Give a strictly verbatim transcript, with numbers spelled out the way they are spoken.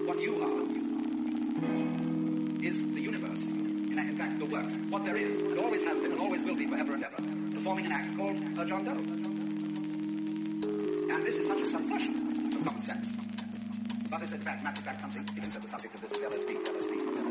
what you are is the universe. In, in fact, the works. What there is, and always has been, and always will be forever and ever, performing an act called a John Doe. And this is such a subversion of common sense. But it's in fact, matter of fact, something, even to the subject of this L S D, L S D, L S D.